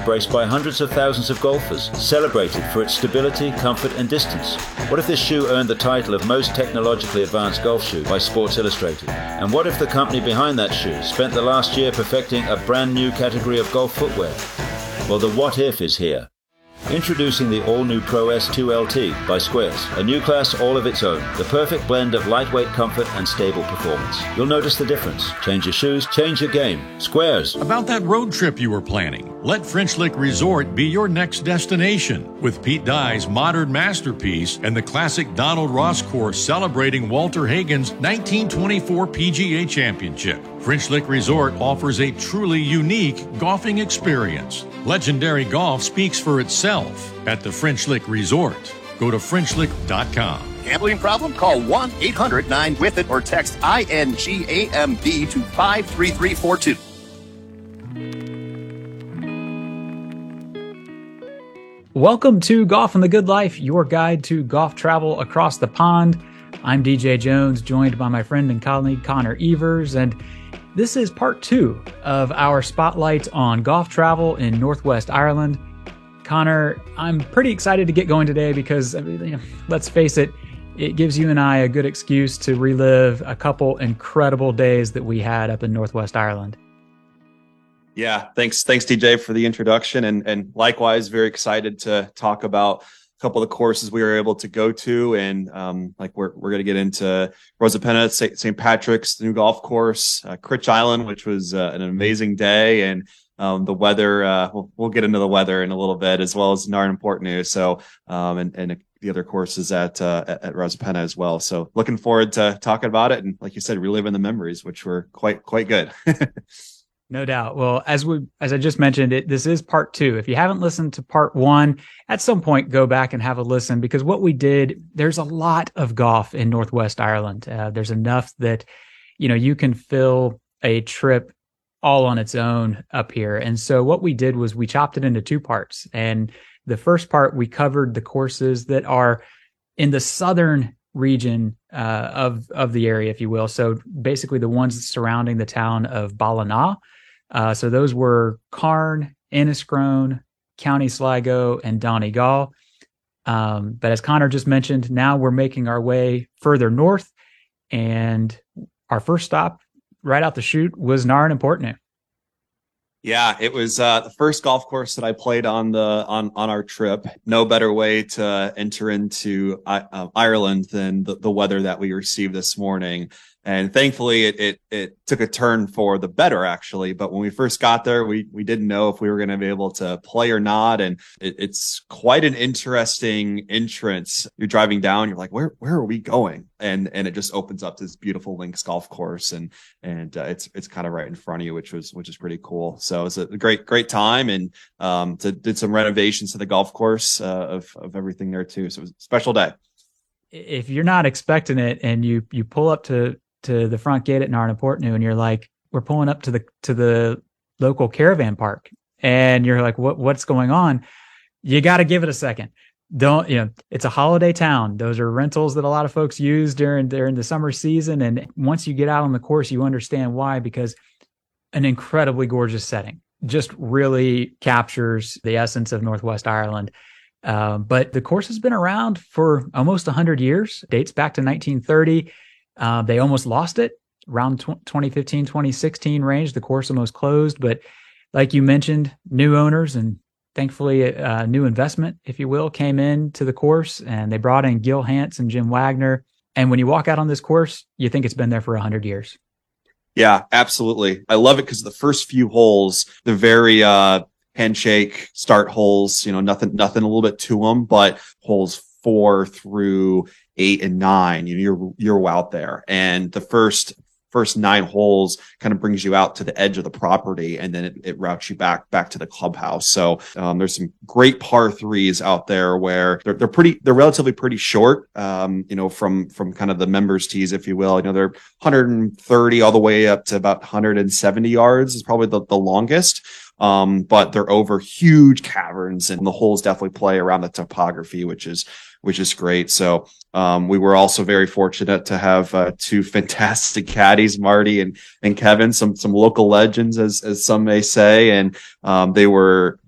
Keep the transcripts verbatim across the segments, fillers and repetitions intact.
embraced by hundreds of thousands of golfers, celebrated for its stability, comfort, and distance. What if this shoe earned the title of most technologically advanced golf shoe by Sports Illustrated? And what if the company behind that shoe spent the last year perfecting a brand new category of golf footwear? Well, the what if is here. Introducing the all-new Pro S two L T by Squares, a new class all of its own, the perfect blend of lightweight comfort and stable performance. You'll notice the difference. Change your shoes, change your game. Squares. About that road trip you were planning, let French Lick Resort be your next destination. With Pete Dye's modern masterpiece and the classic Donald Ross course celebrating Walter Hagen's nineteen twenty-four P G A Championship, French Lick Resort offers a truly unique golfing experience. Legendary golf speaks for itself at the French Lick Resort. Go to French Lick dot com. Gambling problem? Call one eight hundred nine with it or text I N G A M B to five three three four two. Welcome to Golf and the Good Life, your guide to golf travel across the pond. I'm D J Jones, joined by my friend and colleague Connor Evers, and this is part two of our spotlight on golf travel in Northwest Ireland. Connor, I'm pretty excited to get going today because, I mean, you know, let's face it, it gives you and I a good excuse to relive a couple incredible days that we had up in Northwest Ireland. Yeah, thanks, thanks D J for the introduction, and and likewise, very excited to talk about a couple of the courses we were able to go to, and um, like we're we're gonna get into Rosapenna, Saint Patrick's, the new golf course, uh, Critch Island, which was uh, an amazing day, and um, the weather. Uh, we'll, we'll get into the weather in a little bit, as well as Nairn and Portneuf. So um, and and the other courses at uh, at, at Rosapenna as well. So looking forward to talking about it, and like you said, reliving the memories, which were quite quite good. No doubt. Well, as we, as I just mentioned, it, this is part two. If you haven't listened to part one, at some point, go back and have a listen, because what we did, there's a lot of golf in Northwest Ireland. Uh, there's enough that, you know, you can fill a trip all on its own up here. And so what we did was we chopped it into two parts. And the first part, we covered the courses that are in the southern region uh, of, of the area, if you will. So basically the ones surrounding the town of Ballina. Uh, so those were Carn, Enniscrone, County Sligo, and Donegal. Um, but as Connor just mentioned, now we're making our way further north, and our first stop right out the chute was Nairn and Portneuf. Yeah, it was uh, the first golf course that I played on the on on our trip. No better way to enter into uh, Ireland than the, the weather that we received this morning. And thankfully, it, it it took a turn for the better, actually. But when we first got there, we we didn't know if we were going to be able to play or not. And it, it's quite an interesting entrance. You're driving down, you're like, where where are we going? And and it just opens up this beautiful links golf course, and and uh, it's it's kind of right in front of you, which was which is pretty cool. So it was a great great time, and um to, did some renovations to the golf course uh, of of everything there too. So it was a special day. If you're not expecting it, and you you pull up to to the front gate at Nairn and Portneuf, and you're like, we're pulling up to the to the local caravan park, and you're like, what what's going on? You got to give it a second. Don't, you know, it's a holiday town. Those are rentals that a lot of folks use during during the summer season, and once you get out on the course, you understand why, because an incredibly gorgeous setting just really captures the essence of Northwest Ireland. Um, but the course has been around for almost one hundred years, dates back to nineteen thirty. Uh, they almost lost it around twenty fifteen, twenty sixteen range. The course almost closed, but like you mentioned, new owners and thankfully a, a new investment, if you will, came into the course, and they brought in Gil Hance and Jim Wagner. And when you walk out on this course, you think it's been there for a hundred years. Yeah, absolutely. I love it because the first few holes, they're very, uh, handshake start holes, you know, nothing, nothing a little bit to them, but holes four through eight and nine, you know, you're, you're out there. And the first, first nine holes kind of brings you out to the edge of the property, and then it, it routes you back, back to the clubhouse. So, um, there's some great par threes out there where they're, they're pretty, they're relatively pretty short, um, you know, from, from kind of the members tees, if you will. You know, they're one hundred thirty all the way up to about one hundred seventy yards is probably the, the longest. Um, but they're over huge caverns, and the holes definitely play around the topography, which is, which is great. So, um, we were also very fortunate to have, uh, two fantastic caddies, Marty and, and Kevin, some, some local legends, as, as some may say. And, um, they were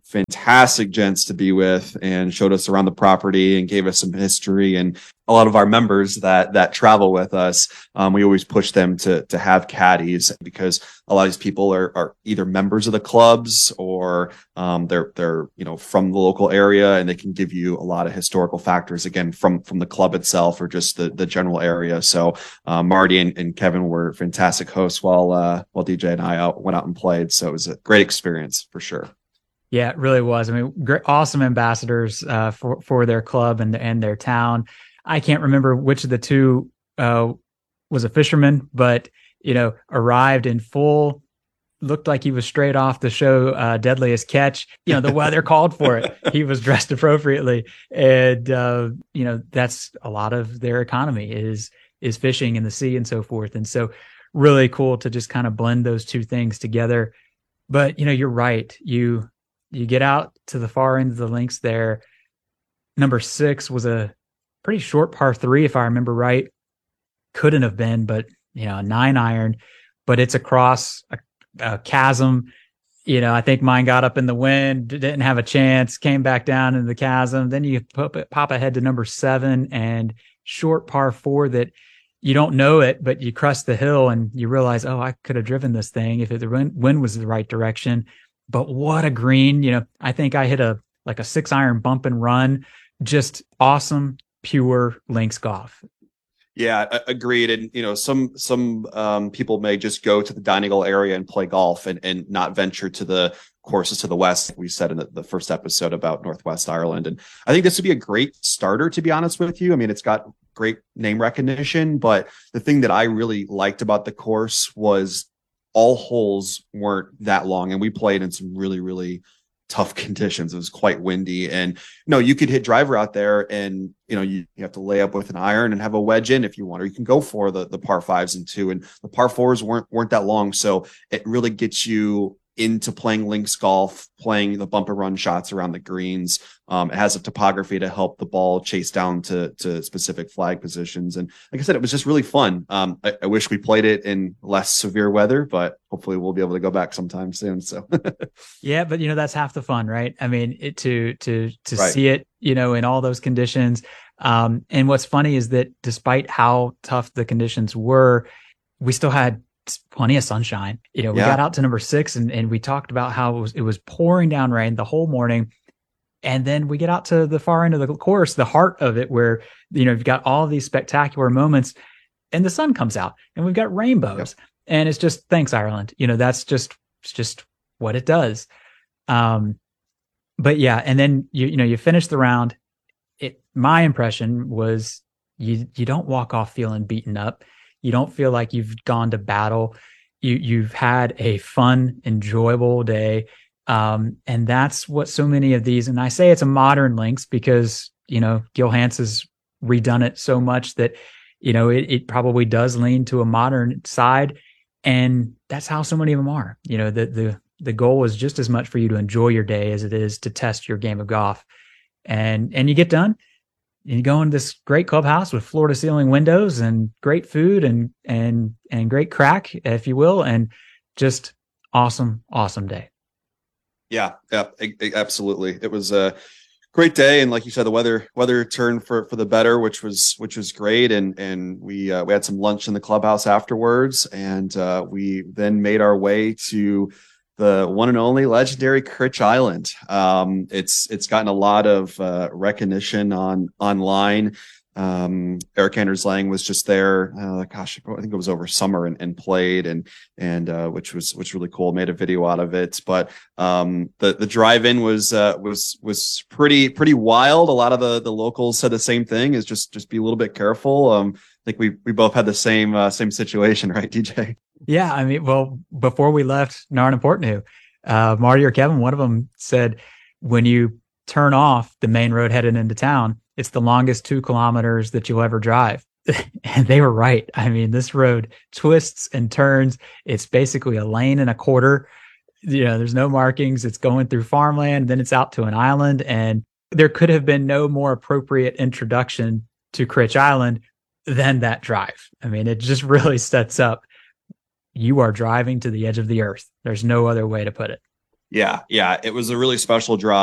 fantastic gents to be with and showed us around the property and gave us some history. And a lot of our members that that travel with us, um, we always push them to to have caddies, because a lot of these people are are either members of the clubs or um, they're they're you know from the local area, and they can give you a lot of historical factors, again, from from the club itself or just the the general area. So uh, Marty and, and Kevin were fantastic hosts while uh, while D J and I out, went out and played. So it was a great experience for sure. Yeah, it really was. I mean, great, awesome ambassadors uh, for for their club and and their town. I can't remember which of the two uh, was a fisherman, but you know, arrived in full, looked like he was straight off the show uh, Deadliest Catch. You know, the weather called for it. He was dressed appropriately, and uh, you know, that's a lot of their economy is is fishing in the sea and so forth. And so, really cool to just kind of blend those two things together. But you know, you're right. You you get out to the far end of the links there. Number six was a pretty short par three, if I remember right. Couldn't have been, but you know, a nine iron, but it's across a, a chasm. You know, I think mine got up in the wind, didn't have a chance, came back down into the chasm. Then you pop, pop ahead to number seven and short par four that you don't know it, but you crest the hill and you realize, oh, I could have driven this thing if it, the wind, wind was the right direction. But what a green. You know, I think I hit a like a six iron bump and run. Just awesome, pure links golf. Yeah, agreed. And, you know, some, some, um, people may just go to the Donegal area and play golf and, and not venture to the courses to the west, like we said in the, the first episode about Northwest Ireland. And I think this would be a great starter, to be honest with you. I mean, it's got great name recognition, but the thing that I really liked about the course was all holes weren't that long. And we played in some really, really tough conditions. It was quite windy, and you know, you could hit driver out there and, you know, you, you have to lay up with an iron and have a wedge in if you want, or you can go for the, the par fives and two, and the par fours weren't, weren't that long. So it really gets you into playing links golf, playing the bump and run shots around the greens. Um, it has a topography to help the ball chase down to, to specific flag positions. And like I said, it was just really fun. Um, I, I wish we played it in less severe weather, but hopefully we'll be able to go back sometime soon. So yeah, but you know, that's half the fun, right? I mean, it, to, to, to right. see it, you know, in all those conditions. Um, and what's funny is that despite how tough the conditions were, we still had plenty of sunshine. You know, we yeah. got out to number six and, and we talked about how it was, it was pouring down rain the whole morning. And then we get out to the far end of the course, the heart of it, where, you know, you've got all these spectacular moments and the sun comes out and we've got rainbows. Yep. And it's just, thanks, Ireland. You know, that's just, it's just what it does. Um, but yeah. And then you, you know, you finish the round. It, my impression was you, you don't walk off feeling beaten up. You don't feel like you've gone to battle. You, you've had a fun, enjoyable day. Um, and that's what so many of these, and I say it's a modern links because, you know, Gil Hanse has redone it so much that, you know, it, it probably does lean to a modern side. And that's how so many of them are. You know, the, the, the goal is just as much for you to enjoy your day as it is to test your game of golf. And, and you get done. You go into this great clubhouse with floor to ceiling windows and great food and, and, and great crack, if you will, and just awesome, awesome day. Yeah, yeah, absolutely. It was a great day. And like you said, the weather, weather turned for, for the better, which was, which was great. And, and we, uh, we had some lunch in the clubhouse afterwards. And, uh, we then made our way to the one and only legendary Critch Island. Um, it's, it's gotten a lot of, uh, recognition on online. Um, Erik Anders Lang was just there. Uh, gosh, I think it was over summer and, and played and, and, uh, which was, which really cool. Made a video out of it. But, um, the, the drive-in was, uh, was, was pretty, pretty wild. A lot of the, the locals said the same thing, is just, just be a little bit careful. Um, I think we, we both had the same, uh, same situation, right, D J? Yeah, I mean, well, before we left Narn-and-Portneuf, uh, Marty or Kevin, one of them said, when you turn off the main road headed into town, it's the longest two kilometers that you'll ever drive. And they were right. I mean, this road twists and turns. It's basically a lane and a quarter. You know, there's no markings. It's going through farmland, then it's out to an island. And there could have been no more appropriate introduction to Critch Island than that drive. I mean, it just really sets up. You are driving to the edge of the earth. There's no other way to put it. Yeah, yeah, it was a really special drive.